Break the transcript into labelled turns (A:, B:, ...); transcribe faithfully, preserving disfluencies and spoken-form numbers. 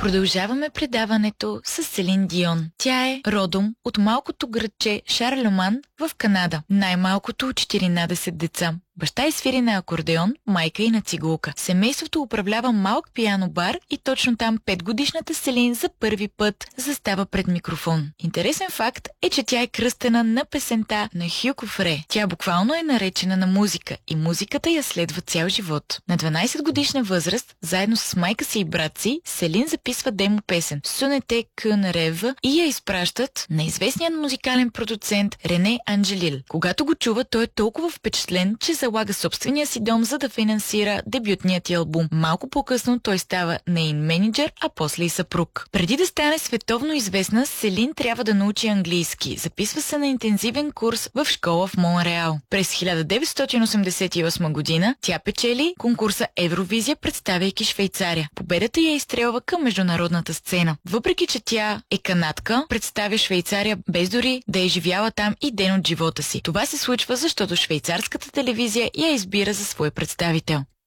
A: Продължаваме предаването с Селин Дион. Тя е родом от малкото градче Шарлеман в Канада. Най-малкото от четиринадесет деца. Баща й свири на акордеон, майка и на цигулка. Семейството управлява малък пиано-бар и точно там петгодишната Селин за първи път застава пред микрофон. Интересен факт е, че тя е кръстена на песента на Хю Кофре. Тя буквално е наречена на музика и музиката я следва цял живот. На дванадесет годишна възраст, заедно с майка си и брат си, Селин записва демо песен «Сунете кън рев» и я изпращат на известния музикален продуцент Рене Анджелил. Когато го чува, той е толкова впечатлен, че залага собствения си дом, за да финансира дебютният ти албум. Малко по-късно той става нейн менеджер, а после и съпруг. Преди да стане световно известна, Селин трябва да научи английски. Записва се на интензивен курс в школа в Монреал. През хиляда деветстотин осемдесет и осма година тя печели конкурса Евровизия, представяйки Швейцария. Победата я изстрелва към международната сцена. Въпреки че тя е канадка, представя Швейцария без дори да е живяла там и ден от живота си. Това се случва, защото швейцарската телевизия я избира за свой представител.